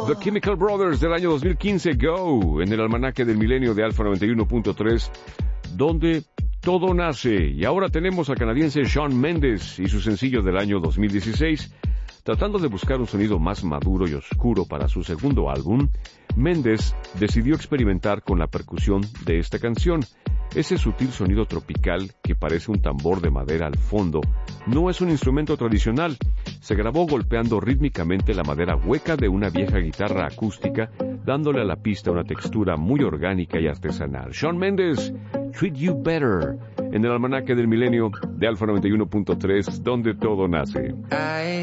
The Chemical Brothers del año 2015, Go, en el almanaque del milenio de Alfa 91.3, donde todo nace. Y ahora tenemos al canadiense Shawn Mendes y su sencillo del año 2016. Tratando de buscar un sonido más maduro y oscuro para su segundo álbum, Mendes decidió experimentar con la percusión de esta canción. Ese sutil sonido tropical que parece un tambor de madera al fondo no es un instrumento tradicional. Se grabó golpeando rítmicamente la madera hueca de una vieja guitarra acústica, dándole a la pista una textura muy orgánica y artesanal. Shawn Mendes, Treat You Better, en el almanaque del milenio de Alfa 91.3, donde todo nace.